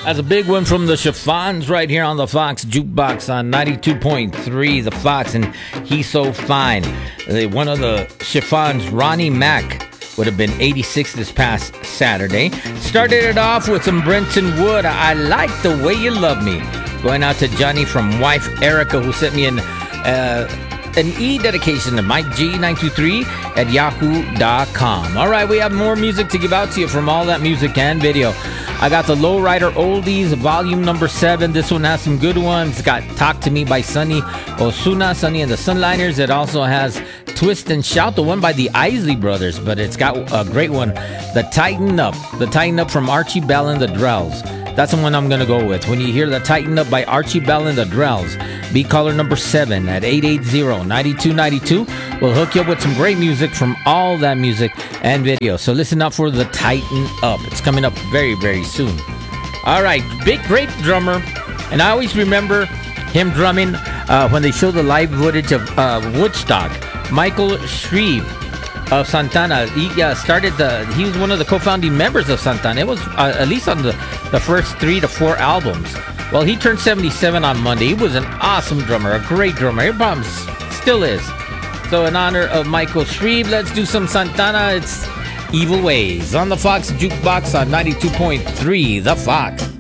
That's a big one from the Chiffons right here on the Fox Jukebox on 92.3 The Fox, and He's So Fine. One of the Chiffons, Ronnie Mack, would have been 86 this past Saturday. Started it off with some Brenton Wood, I Like the Way You Love Me. Going out to Johnny from wife Erica, who sent me an e-dedication to Mike G923 at yahoo.com. All right, we have more music to give out to you from all that music and video. I got the Lowrider Oldies, volume number 7. This one has some good ones. It's got Talk to Me by Sonny Osuna, Sonny and the Sunliners. It also has Twist and Shout, the one by the Isley Brothers, but it's got a great one, The Tighten Up from Archie Bell and the Drells. That's the one I'm going to go with. When you hear The Tighten Up by Archie Bell and the Drells, be caller number 7 at 880-9292. We'll hook you up with some great music from all that music and video. So listen up for The Tighten Up. It's coming up very, very soon. All right, great drummer. And I always remember him drumming when they show the live footage of Woodstock. Michael Shreve of Santana. He was one of the co-founding members of Santana. It was at least on the first 3 to 4 albums. Well, he turned 77 on Monday. He was an awesome drummer, a great drummer. He probably still is. So in honor of Michael Shreve, let's do some Santana. It's Evil Ways on the Fox Jukebox on 92.3 The Fox.